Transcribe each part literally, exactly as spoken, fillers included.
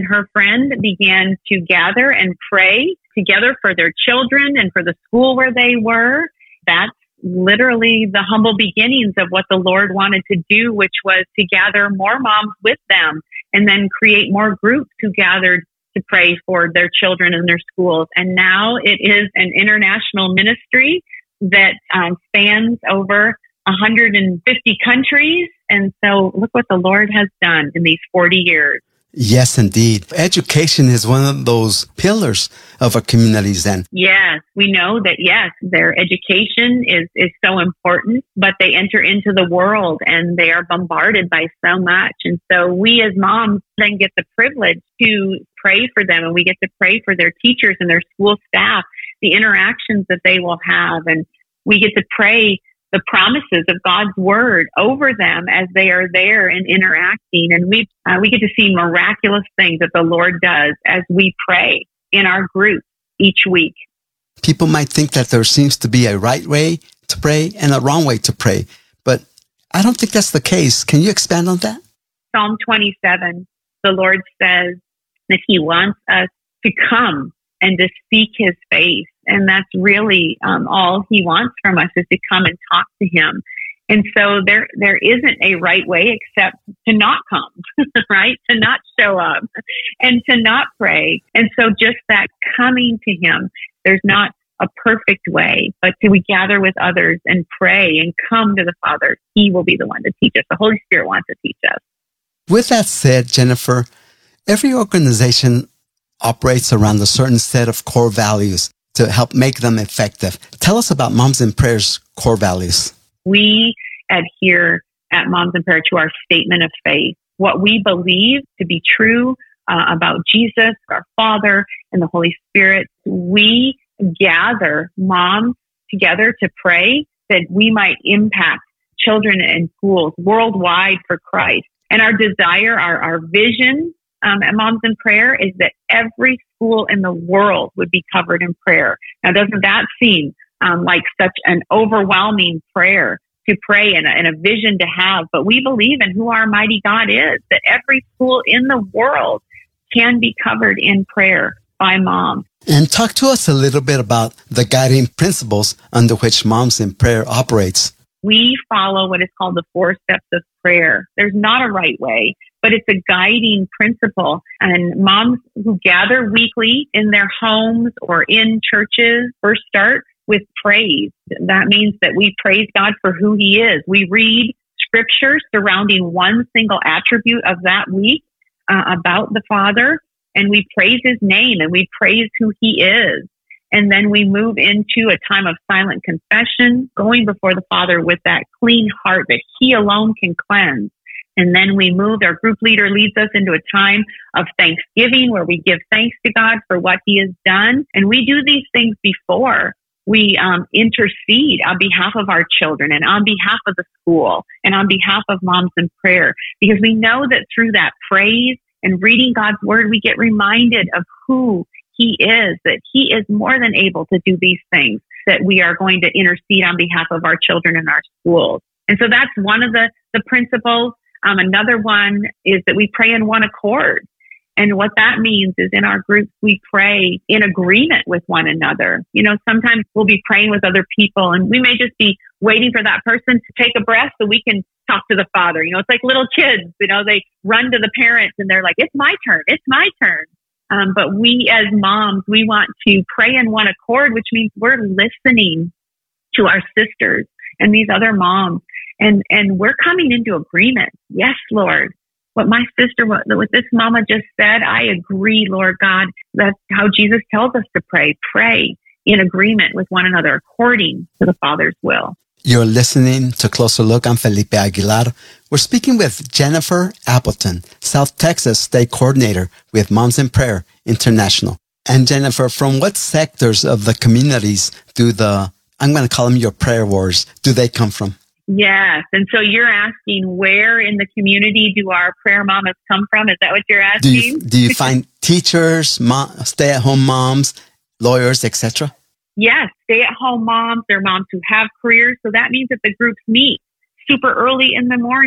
her friend began to gather and pray together for their children and for the school where they were. That's literally the humble beginnings of what the Lord wanted to do, which was to gather more moms with them and then create more groups who gathered to pray for their children and their schools. And now it is an international ministry that um, spans over one hundred fifty countries. And so look what the Lord has done in these forty years. Yes, indeed. Education is one of those pillars of our communities then. Yes, we know that, yes, their education is, is so important, but they enter into the world and they are bombarded by so much. And so we as moms then get the privilege to pray for them, and we get to pray for their teachers and their school staff, the interactions that they will have. And we get to pray the promises of God's word over them as they are there and interacting. And we uh, we get to see miraculous things that the Lord does as we pray in our group each week. People might think that there seems to be a right way to pray and a wrong way to pray, but I don't think that's the case. Can you expand on that? Psalm twenty-seven, the Lord says that he wants us to come and to seek his face. And that's really um, all he wants from us, is to come and talk to him. And so there, there isn't a right way except to not come, right? To not show up and to not pray. And so just that coming to him, there's not a perfect way, but to we gather with others and pray and come to the Father, he will be the one to teach us. The Holy Spirit wants to teach us. With that said, Jennifer, every organization operates around a certain set of core values to help make them effective. Tell us about Moms in Prayer's core values. We adhere at Moms in Prayer to our statement of faith, what we believe to be true uh, about Jesus, our Father, and the Holy Spirit. We gather moms together to pray that we might impact children and schools worldwide for Christ. And our desire, our, our vision Um, at Moms in Prayer is that every school in the world would be covered in prayer. Now, doesn't that seem um, like such an overwhelming prayer to pray and a, and a vision to have? But we believe in who our mighty God is, that every school in the world can be covered in prayer by moms. And talk to us a little bit about the guiding principles under which Moms in Prayer operates. We follow what is called the four steps of prayer. There's not a right way, but it's a guiding principle. And moms who gather weekly in their homes or in churches first start with praise. That means that we praise God for who he is. We read scripture surrounding one single attribute of that week uh, about the Father, and we praise his name and we praise who he is. And then we move into a time of silent confession, going before the Father with that clean heart that he alone can cleanse. And then we move, our group leader leads us into a time of thanksgiving where we give thanks to God for what he has done. And we do these things before we um, intercede on behalf of our children and on behalf of the school and on behalf of Moms in Prayer, because we know that through that praise and reading God's word, we get reminded of who he is, that he is more than able to do these things, that we are going to intercede on behalf of our children and our schools. And so that's one of the, the principles. Um, another one is that we pray in one accord. And what that means is in our groups, we pray in agreement with one another. You know, sometimes we'll be praying with other people and we may just be waiting for that person to take a breath so we can talk to the Father. You know, it's like little kids, you know, they run to the parents and they're like, it's my turn, it's my turn. Um, but we as moms, we want to pray in one accord, which means we're listening to our sisters and these other moms. And, and we're coming into agreement. Yes, Lord. What my sister, what, what this mama just said, I agree, Lord God. That's how Jesus tells us to pray. Pray in agreement with one another according to the Father's will. You're listening to Closer Look. I'm Felipe Aguilar. We're speaking with Jennifer Appleton, South Texas State Coordinator with Moms in Prayer International. And Jennifer, from what sectors of the communities do the, I'm going to call them your prayer warriors, do they come from? Yes. And so you're asking where in the community do our prayer mamas come from? Is that what you're asking? Do you, do you find teachers, mom, stay-at-home moms, lawyers, et cetera? Yes, stay-at-home moms. They're moms who have careers. So that means that the groups meet super early in the morning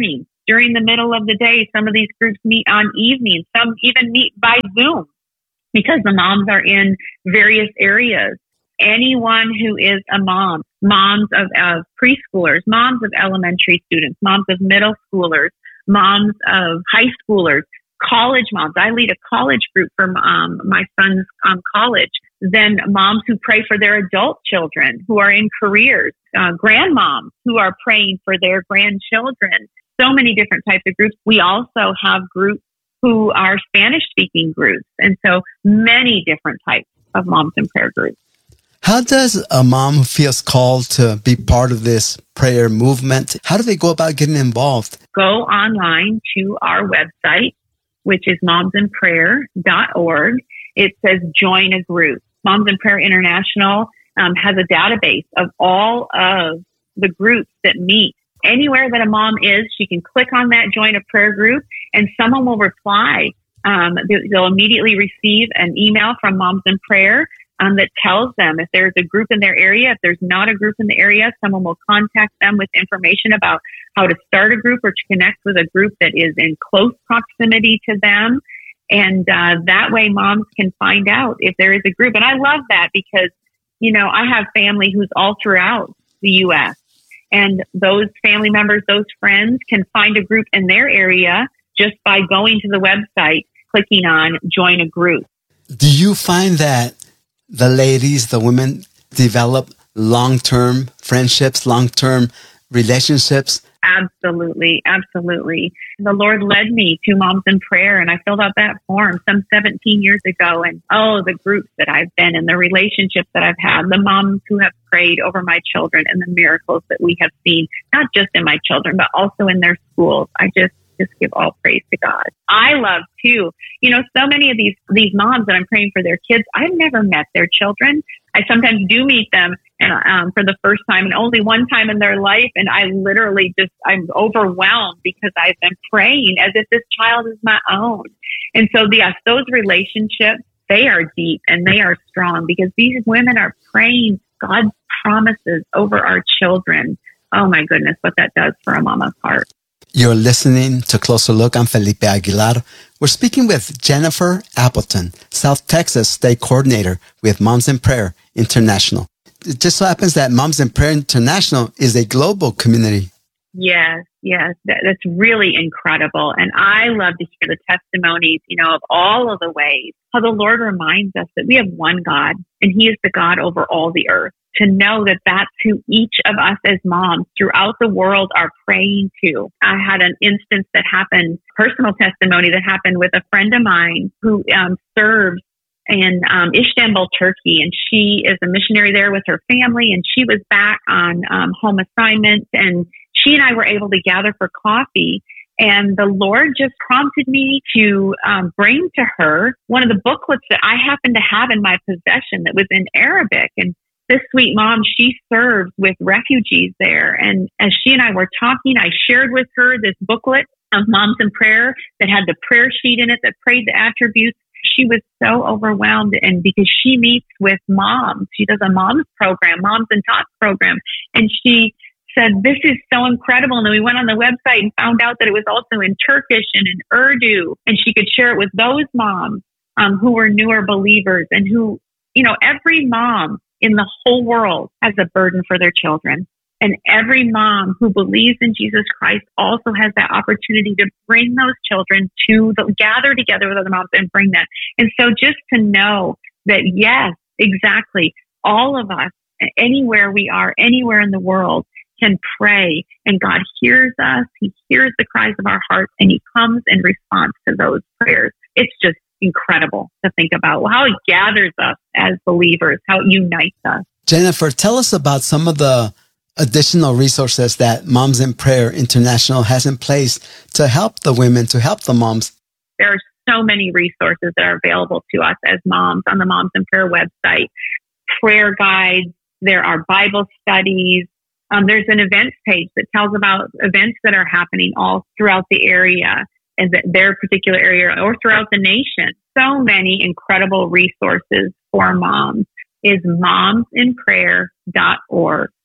during the middle of the day. Some of these groups meet on evenings. Some even meet by Zoom because the moms are in various areas. Anyone who is a mom, moms of, of preschoolers, moms of elementary students, moms of middle schoolers, moms of high schoolers, college moms. I lead a college group for um, my son's um, college. Then moms who pray for their adult children who are in careers, uh, grandmoms who are praying for their grandchildren. So many different types of groups. We also have groups who are Spanish-speaking groups, and so many different types of moms in prayer groups. How does a mom who feels called to be part of this prayer movement, how do they go about getting involved? Go online to our website, which is moms in prayer dot org. It says join a group. Moms in Prayer International um, has a database of all of the groups that meet. Anywhere that a mom is, she can click on that join a prayer group and someone will reply. Um, they'll immediately receive an email from Moms in Prayer um, that tells them if there's a group in their area. If there's not a group in the area, someone will contact them with information about how to start a group or to connect with a group that is in close proximity to them. And uh, that way moms can find out if there is a group. And I love that because, you know, I have family who's all throughout the U S And those family members, those friends can find a group in their area just by going to the website, clicking on join a group. Do you find that the ladies, the women, develop long-term friendships, long-term relationships? Absolutely. Absolutely. The Lord led me to Moms in Prayer, and I filled out that form some seventeen years ago. And oh, the groups that I've been in, the relationships that I've had, the moms who have prayed over my children, and the miracles that we have seen, not just in my children, but also in their schools. I just, just give all praise to God. I love too, you know, so many of these, these moms that I'm praying for their kids, I've never met their children. I sometimes do meet them and, um, for the first time and only one time in their life. And I literally just, I'm overwhelmed because I've been praying as if this child is my own. And so yes, those relationships, they are deep and they are strong because these women are praying God's promises over our children. Oh my goodness, what that does for a mama's heart. You're listening to Closer Look. I'm Felipe Aguilar. We're speaking with Jennifer Appleton, South Texas State Coordinator with Moms in Prayer International. It just so happens that Moms in Prayer International is a global community. Yes, yes, that, that's really incredible. And I love to hear the testimonies, you know, of all of the ways how the Lord reminds us that we have one God and He is the God over all the earth. To know that that's who each of us as moms throughout the world are praying to. I had an instance that happened, personal testimony that happened with a friend of mine who um, serves in um, Istanbul, Turkey, and she is a missionary there with her family, and she was back on um, home assignment, and she and I were able to gather for coffee. And the Lord just prompted me to um, bring to her one of the booklets that I happened to have in my possession that was in Arabic. And this sweet mom, she serves with refugees there. And as she and I were talking, I shared with her this booklet of Moms in Prayer that had the prayer sheet in it that prayed the attributes. She was so overwhelmed, and because she meets with moms, she does a moms program, Moms and Tots program. And she said, this is so incredible. And then we went on the website and found out that it was also in Turkish and in Urdu. And she could share it with those moms um, who were newer believers and who, you know, every mom in the whole world has a burden for their children. And every mom who believes in Jesus Christ also has that opportunity to bring those children to the, gather together with other moms and bring them. And so just to know that, yes, exactly, all of us, anywhere we are, anywhere in the world, can pray, and God hears us. He hears the cries of our hearts, and He comes in response to those prayers. It's just incredible to think about how He gathers us as believers, how it unites us. Jennifer, tell us about some of the additional resources that Moms in Prayer International has in place to help the women, to help the moms. There are so many resources that are available to us as moms on the Moms in Prayer website. Prayer guides, there are Bible studies. Um, there's an events page that tells about events that are happening all throughout the area and their particular area or throughout the nation. So many incredible resources for moms is moms in prayer dot org.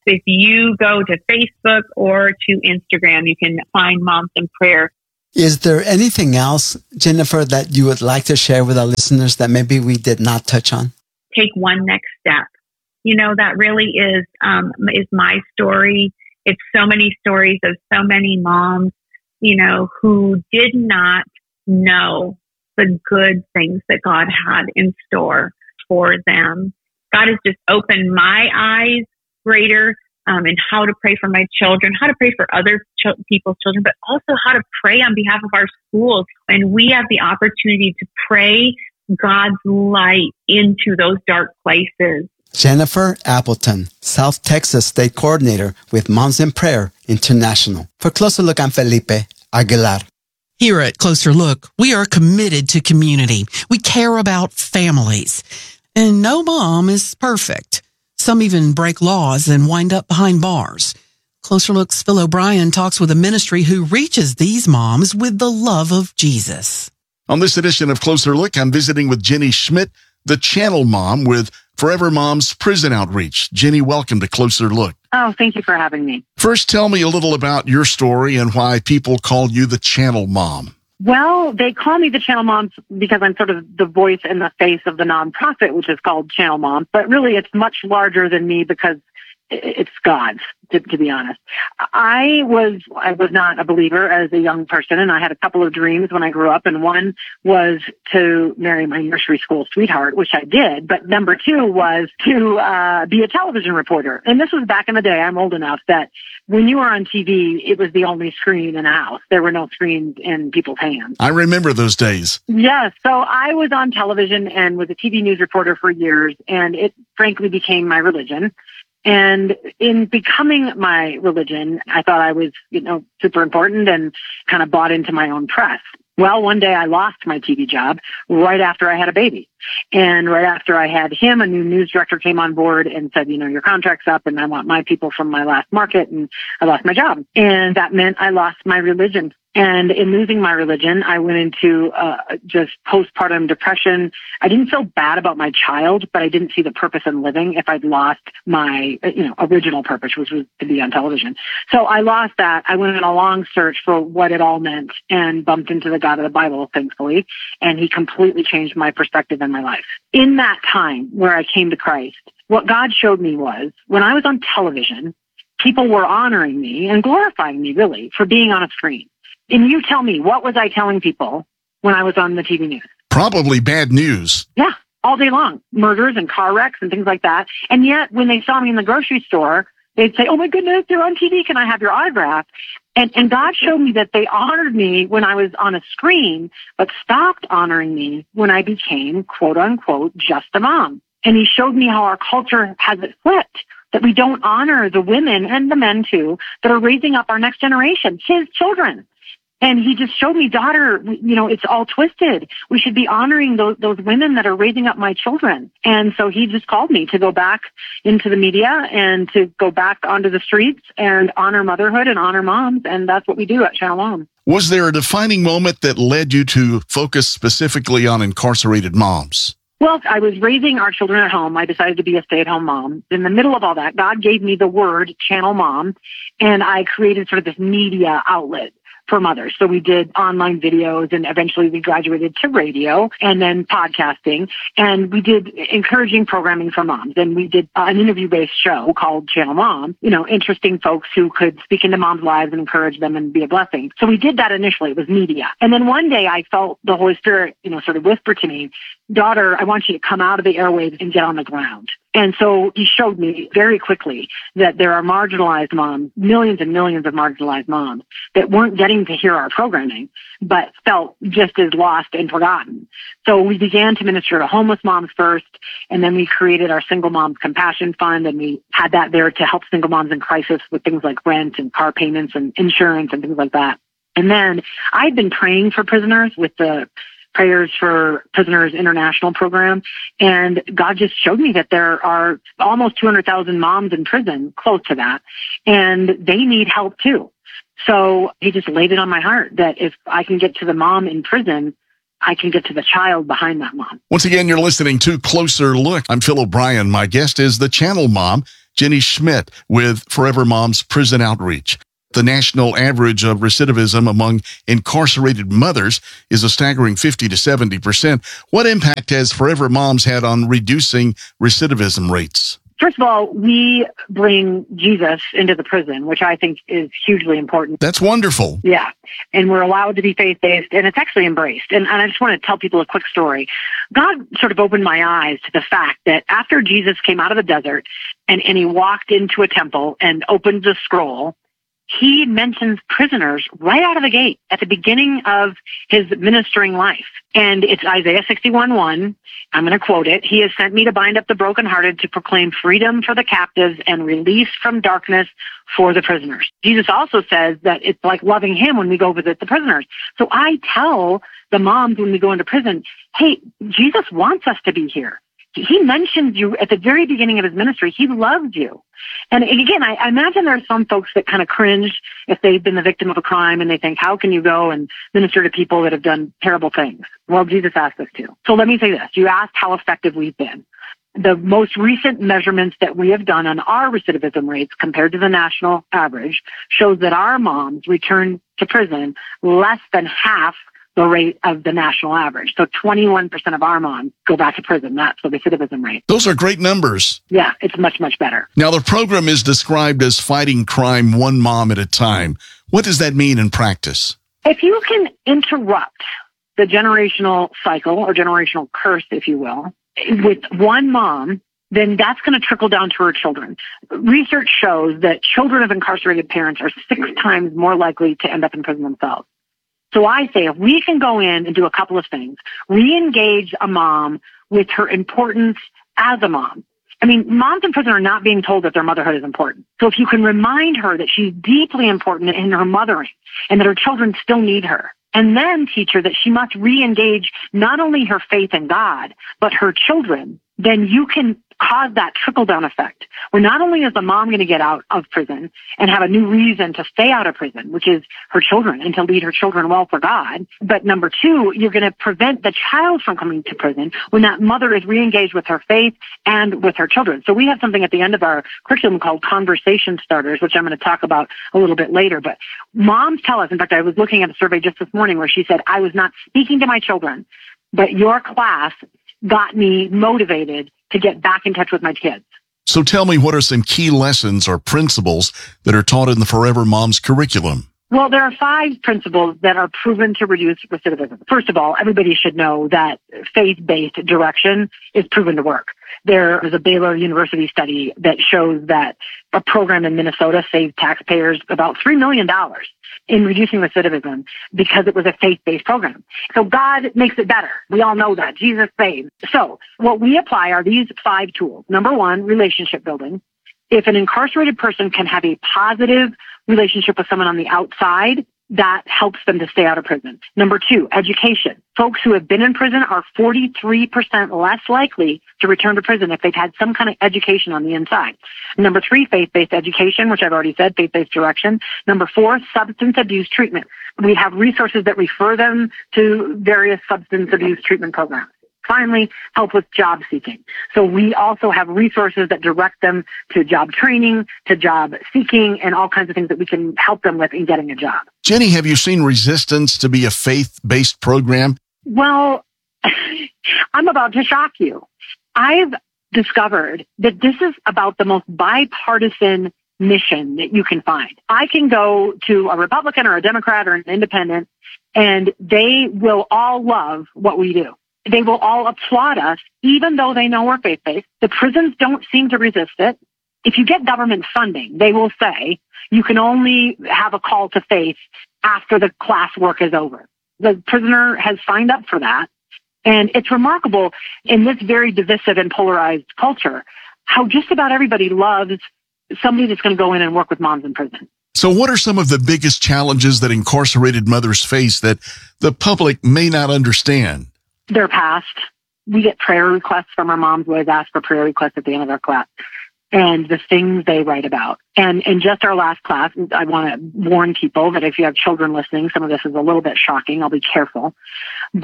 If you go to Facebook or to Instagram, you can find Moms in Prayer. Is there anything else, Jennifer, that you would like to share with our listeners that maybe we did not touch on? Take one next step. You know, that really is um, is my story. It's so many stories of so many moms, you know, who did not know the good things that God had in store for them. God has just opened my eyes greater um, in how to pray for my children, how to pray for other ch- people's children, but also how to pray on behalf of our schools. And we have the opportunity to pray God's light into those dark places. Jennifer Appleton, South Texas State Coordinator with Moms in Prayer International. For Closer Look, I'm Felipe Aguilar. Here at Closer Look, we are committed to community. We care about families. And no mom is perfect. Some even break laws and wind up behind bars. Closer Look's Phil O'Brien talks with a ministry who reaches these moms with the love of Jesus. On this edition of Closer Look, I'm visiting with Jenny Schmidt, the channel mom with Forever Moms Prison Outreach. Jenny, welcome to Closer Look. Oh, thank you for having me. First, tell me a little about your story and why people call you the channel mom. Well, they call me the Channel Mom because I'm sort of the voice and the face of the nonprofit, which is called Channel Mom. But really, it's much larger than me because it's God's, to, to be honest. I was I was not a believer as a young person, and I had a couple of dreams when I grew up, and one was to marry my nursery school sweetheart, which I did, but number two was to uh, be a television reporter. And this was back in the day, I'm old enough, that when you were on T V, it was the only screen in a house. There were no screens in people's hands. I remember those days. Yes, so I was on television and was a T V news reporter for years, and it frankly became my religion. And in becoming my religion, I thought I was, you know, super important and kind of bought into my own press. Well, one day I lost my T V job right after I had a baby. And right after I had him, a new news director came on board and said, you know, your contract's up and I want my people from my last market. And I lost my job. And that meant I lost my religion. And in losing my religion, I went into uh, just postpartum depression. I didn't feel bad about my child, but I didn't see the purpose in living if I'd lost my, you know, original purpose, which was to be on television. So I lost that. I went on a long search for what it all meant and bumped into the God of the Bible, thankfully, and he completely changed my perspective in my life. In that time where I came to Christ, what God showed me was when I was on television, people were honoring me and glorifying me, really, for being on a screen. And you tell me, what was I telling people when I was on the T V news? Probably bad news. Yeah, all day long. Murders and car wrecks and things like that. And yet, when they saw me in the grocery store, they'd say, oh my goodness, you're on T V. Can I have your autograph? And, and God showed me that they honored me when I was on a screen, but stopped honoring me when I became, quote unquote, just a mom. And he showed me how our culture has it flipped, that we don't honor the women and the men too that are raising up our next generation, his children. And he just showed me, daughter, you know, it's all twisted. We should be honoring those those women that are raising up my children. And so he just called me to go back into the media and to go back onto the streets and honor motherhood and honor moms. And that's what we do at Channel Mom. Was there a defining moment that led you to focus specifically on incarcerated moms? Well, I was raising our children at home. I decided to be a stay-at-home mom. In the middle of all that, God gave me the word Channel Mom, and I created sort of this media outlet for mothers. So we did online videos, and eventually we graduated to radio and then podcasting. And we did encouraging programming for moms. And we did uh, an interview-based show called Channel Mom, you know, interesting folks who could speak into moms' lives and encourage them and be a blessing. So we did that initially. It was media. And then one day I felt the Holy Spirit, you know, sort of whisper to me, daughter, I want you to come out of the airwaves and get on the ground. And so he showed me very quickly that there are marginalized moms, millions and millions of marginalized moms that weren't getting to hear our programming, but felt just as lost and forgotten. So we began to minister to homeless moms first, and then we created our Single Moms Compassion Fund, and we had that there to help single moms in crisis with things like rent and car payments and insurance and things like that. And then I'd been praying for prisoners with the Prayers for Prisoners International program. And God just showed me that there are almost two hundred thousand moms in prison, close to that, and they need help too. So he just laid it on my heart that if I can get to the mom in prison, I can get to the child behind that mom. Once again, you're listening to Closer Look. I'm Phil O'Brien. My guest is the channel mom, Jenny Schmidt, with Forever Moms Prison Outreach. The national average of recidivism among incarcerated mothers is a staggering fifty to seventy percent. What impact has Forever Moms had on reducing recidivism rates? First of all, we bring Jesus into the prison, which I think is hugely important. That's wonderful. Yeah. And we're allowed to be faith-based, and it's actually embraced. And, and I just want to tell people a quick story. God sort of opened my eyes to the fact that after Jesus came out of the desert and, and he walked into a temple and opened the scroll, he mentions prisoners right out of the gate at the beginning of his ministering life. And it's Isaiah sixty-one one. I'm going to quote it. He has sent me to bind up the brokenhearted, to proclaim freedom for the captives and release from darkness for the prisoners. Jesus also says that it's like loving him when we go visit the prisoners. So I tell the moms when we go into prison, hey, Jesus wants us to be here. He mentioned you at the very beginning of his ministry. He loved you. And again, I, I imagine there are some folks that kind of cringe if they've been the victim of a crime and they think, how can you go and minister to people that have done terrible things? Well, Jesus asked us to. So let me say this. You asked how effective we've been. The most recent measurements that we have done on our recidivism rates compared to the national average shows that our moms return to prison less than half the rate of the national average. So twenty-one percent of our moms go back to prison. That's the recidivism rate. Those are great numbers. Yeah, it's much, much better. Now, the program is described as fighting crime one mom at a time. What does that mean in practice? If you can interrupt the generational cycle or generational curse, if you will, with one mom, then that's going to trickle down to her children. Research shows that children of incarcerated parents are six times more likely to end up in prison themselves. So I say if we can go in and do a couple of things, re-engage a mom with her importance as a mom. I mean, moms in prison are not being told that their motherhood is important. So if you can remind her that she's deeply important in her mothering and that her children still need her, and then teach her that she must re-engage not only her faith in God, but her children, then you can cause that trickle-down effect, where not only is the mom going to get out of prison and have a new reason to stay out of prison, which is her children and to lead her children well for God, but number two, you're going to prevent the child from coming to prison when that mother is re-engaged with her faith and with her children. So we have something at the end of our curriculum called Conversation Starters, which I'm going to talk about a little bit later. But moms tell us, in fact, I was looking at a survey just this morning where she said, I was not speaking to my children, but your class got me motivated to get back in touch with my kids. So tell me, what are some key lessons or principles that are taught in the Forever Moms curriculum? Well, there are five principles that are proven to reduce recidivism. First of all, everybody should know that faith-based direction is proven to work. There is a Baylor University study that shows that a program in Minnesota saved taxpayers about three million dollars in reducing recidivism because it was a faith-based program. So God makes it better. We all know that. Jesus saves. So what we apply are these five tools. Number one, relationship building. If an incarcerated person can have a positive relationship with someone on the outside, that helps them to stay out of prison. Number two, education. Folks who have been in prison are forty-three percent less likely to return to prison if they've had some kind of education on the inside. Number three, faith-based education, which I've already said, faith-based direction. Number four, substance abuse treatment. We have resources that refer them to various substance abuse treatment programs. Finally, help with job seeking. So we also have resources that direct them to job training, to job seeking, and all kinds of things that we can help them with in getting a job. Jenny, have you seen resistance to be a faith-based program? Well, I'm about to shock you. I've discovered that this is about the most bipartisan mission that you can find. I can go to a Republican or a Democrat or an independent, and they will all love what we do. They will all applaud us, even though they know we're faith-based. The prisons don't seem to resist it. If you get government funding, they will say you can only have a call to faith after the class work is over. The prisoner has signed up for that. And it's remarkable in this very divisive and polarized culture how just about everybody loves somebody that's going to go in and work with moms in prison. So what are some of the biggest challenges that incarcerated mothers face that the public may not understand? Their past. We get prayer requests from our moms. We always ask for prayer requests at the end of our class. And the things they write about. And in just our last class, I want to warn people that if you have children listening, some of this is a little bit shocking. I'll be careful. But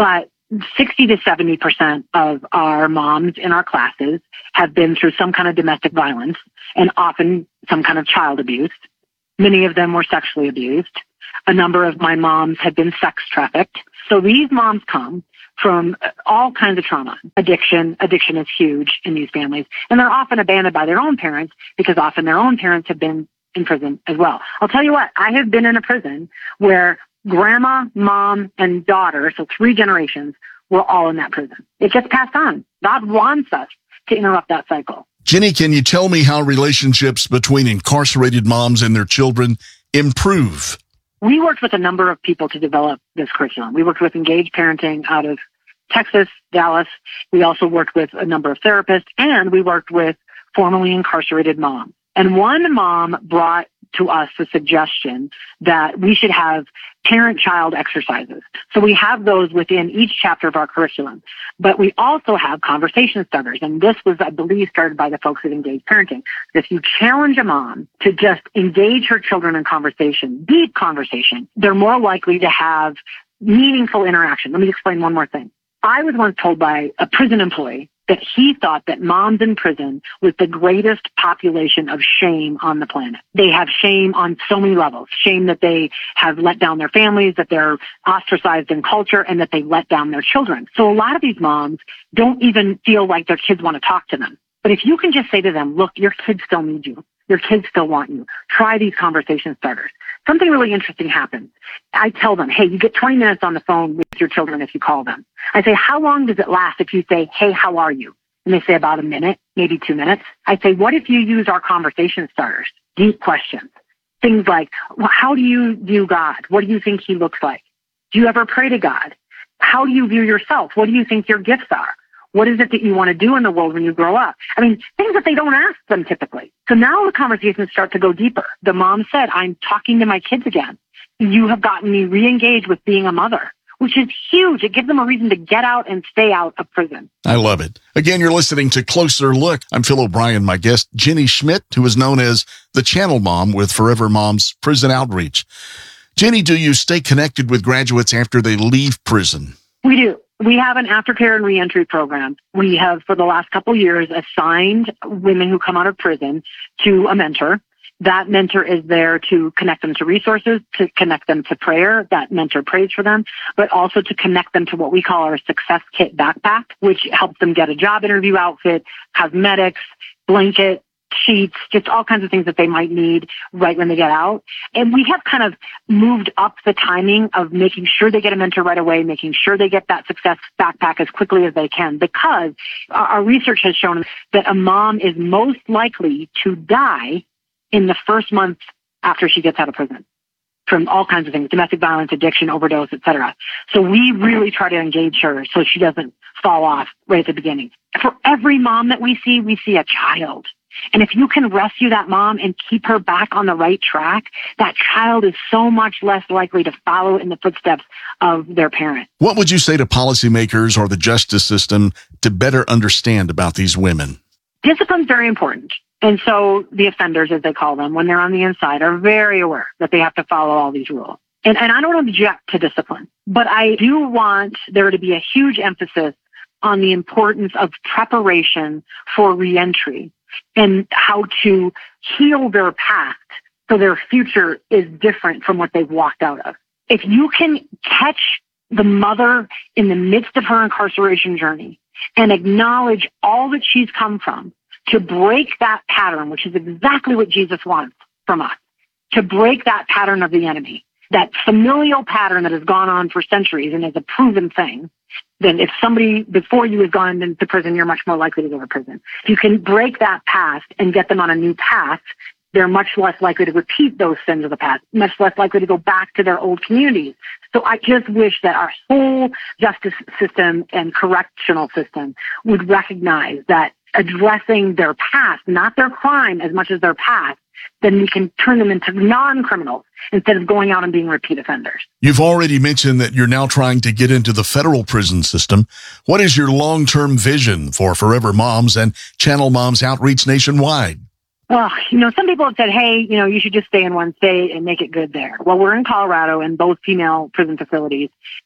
sixty to seventy percent of our moms in our classes have been through some kind of domestic violence and often some kind of child abuse. Many of them were sexually abused. A number of my moms had been sex trafficked. So these moms come from all kinds of trauma. Addiction, addiction is huge in these families. And they're often abandoned by their own parents because often their own parents have been in prison as well. I'll tell you what, I have been in a prison where grandma, mom, and daughter, so three generations, were all in that prison. It gets passed on. God wants us to interrupt that cycle. Jenny, can you tell me how relationships between incarcerated moms and their children improve? We worked with a number of people to develop this curriculum. We worked with Engaged Parenting out of Texas, Dallas. We also worked with a number of therapists, and we worked with formerly incarcerated moms. And one mom brought to us the suggestion that we should have parent-child exercises. So we have those within each chapter of our curriculum. But we also have conversation starters. And this was, I believe, started by the folks at Engaged Parenting. If you challenge a mom to just engage her children in conversation, deep conversation, they're more likely to have meaningful interaction. Let me explain one more thing. I was once told by a prison employee that he thought that moms in prison was the greatest population of shame on the planet. They have shame on so many levels. Shame that they have let down their families, that they're ostracized in culture, and that they let down their children. So a lot of these moms don't even feel like their kids want to talk to them. But if you can just say to them, look, your kids still need you. Your kids still want you. Try these conversation starters. Something really interesting happens. I tell them, hey, you get twenty minutes on the phone with your children if you call them. I say, how long does it last if you say, hey, how are you? And they say about a minute, maybe two minutes. I say, what if you use our conversation starters? Deep questions. Things like, well, how do you view God? What do you think he looks like? Do you ever pray to God? How do you view yourself? What do you think your gifts are? What is it that you want to do in the world when you grow up? I mean, things that they don't ask them typically. So now the conversations start to go deeper. The mom said, I'm talking to my kids again. You have gotten me re-engaged with being a mother, which is huge. It gives them a reason to get out and stay out of prison. I love it. Again, you're listening to Closer Look. I'm Phil O'Brien. My guest, Jenny Schmidt, who is known as the Channel Mom with Forever Moms Prison Outreach. Jenny, do you stay connected with graduates after they leave prison? We do. We have an aftercare and reentry program. We have, for the last couple of years, assigned women who come out of prison to a mentor. That mentor is there to connect them to resources, to connect them to prayer. That mentor prays for them, but also to connect them to what we call our Success Kit backpack, which helps them get a job interview outfit, cosmetics, blanket, sheets, just all kinds of things that they might need right when they get out. And we have kind of moved up the timing of making sure they get a mentor right away, making sure they get that success backpack as quickly as they can, because our research has shown that a mom is most likely to die in the first month after she gets out of prison from all kinds of things, domestic violence, addiction, overdose, et cetera. So we really try to engage her so she doesn't fall off right at the beginning. For every mom that we see, we see a child. And if you can rescue that mom and keep her back on the right track, that child is so much less likely to follow in the footsteps of their parent. What would you say to policymakers or the justice system to better understand about these women? Discipline is very important. And so the offenders, as they call them, when they're on the inside, are very aware that they have to follow all these rules. And, and I don't object to discipline, but I do want there to be a huge emphasis on the importance of preparation for reentry and how to heal their past so their future is different from what they've walked out of. If you can catch the mother in the midst of her incarceration journey and acknowledge all that she's come from, to break that pattern, which is exactly what Jesus wants from us, to break that pattern of the enemy, that familial pattern that has gone on for centuries and is a proven thing, then if somebody before you has gone into prison, you're much more likely to go to prison. If you can break that past and get them on a new path, they're much less likely to repeat those sins of the past, much less likely to go back to their old communities. So I just wish that our whole justice system and correctional system would recognize that addressing their past, not their crime as much as their past, then we can turn them into non-criminals instead of going out and being repeat offenders. You've already mentioned that you're now trying to get into the federal prison system. What is your long-term vision for Forever Moms and Channel Moms Outreach nationwide? Well, you know, some people have said, hey, you know, you should just stay in one state and make it good there. Well, we're in Colorado in both female prison facilities.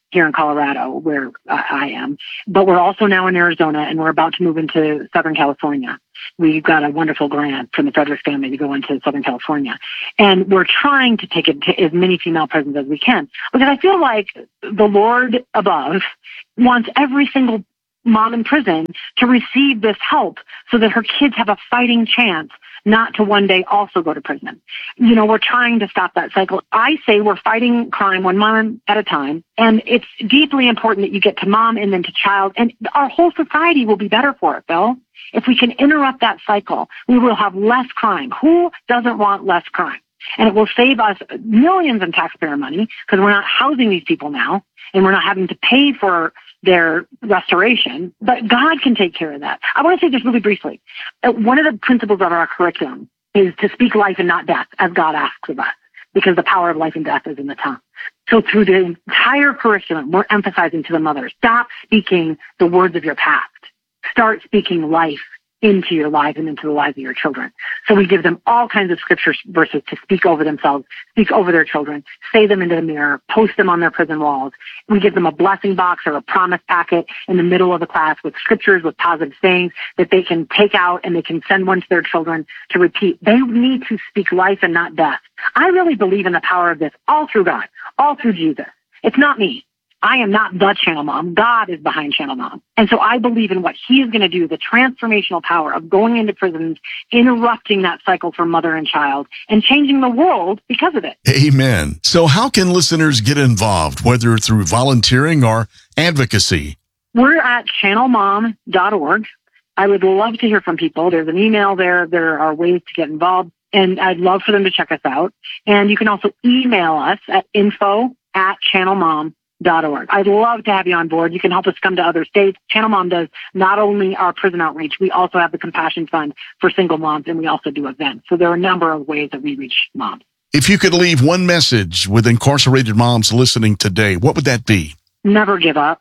here in Colorado, where I am. But we're also now in Arizona, and we're about to move into Southern California. We got a wonderful grant from the Fredericks family to go into Southern California. And we're trying to take it to as many female prisons as we can. Because I feel like the Lord above wants every single mom in prison to receive this help so that her kids have a fighting chance not to one day also go to prison. You know, we're trying to stop that cycle. I say we're fighting crime one mom at a time, and it's deeply important that you get to mom and then to child, and our whole society will be better for it, Bill. If we can interrupt that cycle, we will have less crime. Who doesn't want less crime? And it will save us millions in taxpayer money because we're not housing these people now, and we're not having to pay for their restoration, but God can take care of that. I want to say this really briefly. One of the principles of our curriculum is to speak life and not death, as God asks of us, because the power of life and death is in the tongue. So through the entire curriculum, we're emphasizing to the mothers, stop speaking the words of your past. Start speaking life into your lives and into the lives of your children. So we give them all kinds of scripture verses to speak over themselves, speak over their children, say them into the mirror, post them on their prison walls. We give them a blessing box or a promise packet in the middle of the class with scriptures, with positive sayings that they can take out and they can send one to their children to repeat. They need to speak life and not death. I really believe in the power of this all through God, all through Jesus. It's not me. I am not the channel mom. God is behind channel mom. And so I believe in what he is going to do, the transformational power of going into prisons, interrupting that cycle for mother and child, and changing the world because of it. Amen. So how can listeners get involved, whether through volunteering or advocacy? We're at channel mom dot org. I would love to hear from people. There's an email there. There are ways to get involved, and I'd love for them to check us out. And you can also email us at info at channel mom dot org. I'd love to have you on board. You can help us come to other states. Channel Mom does not only our prison outreach, we also have the Compassion Fund for single moms, and we also do events. So there are a number of ways that we reach moms. If you could leave one message with incarcerated moms listening today, what would that be? Never give up.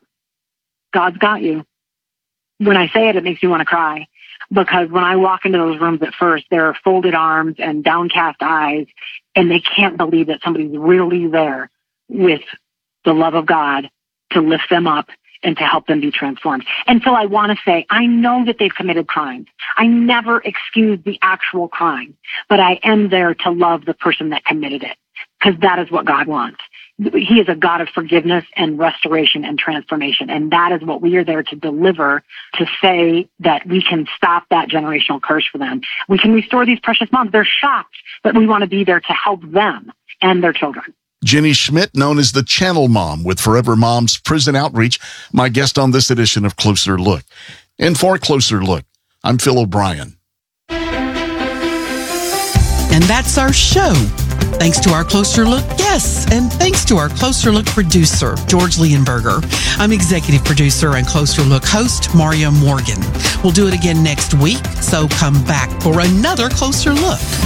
God's got you. When I say it, it makes me want to cry, because when I walk into those rooms at first, there are folded arms and downcast eyes, and they can't believe that somebody's really there with the love of God to lift them up and to help them be transformed. And so I want to say, I know that they've committed crimes. I never excuse the actual crime, but I am there to love the person that committed it, because that is what God wants. He is a God of forgiveness and restoration and transformation. And that is what we are there to deliver, to say that we can stop that generational curse for them. We can restore these precious moms. They're shocked, but we want to be there to help them and their children. Jenny Schmidt, known as the Channel Mom with Forever Moms Prison Outreach, my guest on this edition of Closer Look. And for Closer Look, I'm Phil O'Brien. And that's our show. Thanks to our Closer Look guests, and thanks to our Closer Look producer, George Leonberger. I'm executive producer and Closer Look host, Maria Morgan. We'll do it again next week, so come back for another Closer Look.